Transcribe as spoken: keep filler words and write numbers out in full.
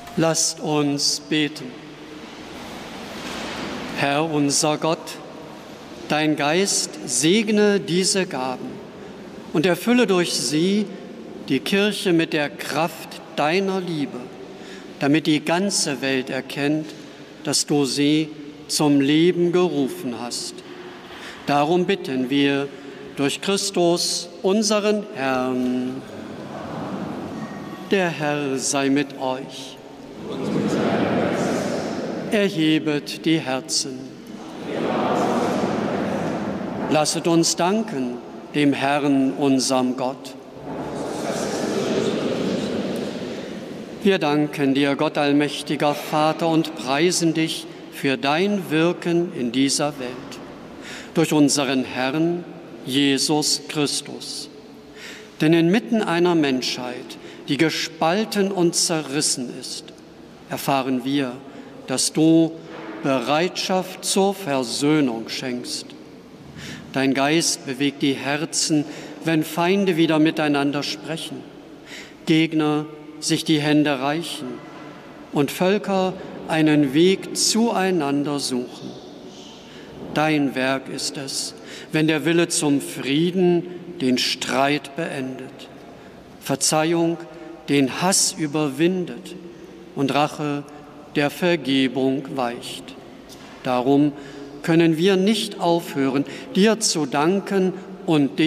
Lasst uns beten. Herr unser Gott, dein Geist segne diese Gaben und erfülle durch sie die Kirche mit der Kraft deiner Liebe, damit die ganze Welt erkennt, dass du sie zum Leben gerufen hast. Darum bitten wir durch Christus, unseren Herrn. Der Herr sei mit euch. Erhebet die Herzen. Lasset uns danken dem Herrn, unserem Gott. Wir danken dir, Gott allmächtiger Vater, und preisen dich für dein Wirken in dieser Welt. Durch unseren Herrn, Jesus Christus. Denn inmitten einer Menschheit, die gespalten und zerrissen ist, erfahren wir, dass du Bereitschaft zur Versöhnung schenkst. Dein Geist bewegt die Herzen, wenn Feinde wieder miteinander sprechen, Gegner sich die Hände reichen und Völker einen Weg zueinander suchen. Dein Werk ist es, wenn der Wille zum Frieden den Streit beendet, Verzeihung den Hass überwindet und Rache der Vergebung weicht. Darum können wir nicht aufhören, dir zu danken und dich